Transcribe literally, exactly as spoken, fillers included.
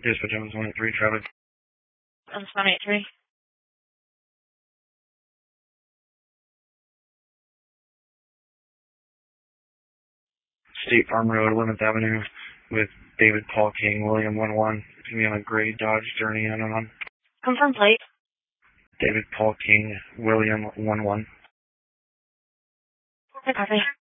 Dispatch Jones one eight three, traffic. Um, one eight three. State Farm Road, eleventh Avenue, with David Paul King, William one one. It's going to be on a gray Dodge Journey, I don't know. Confirm plate. David Paul King, William one one. Okay, copy.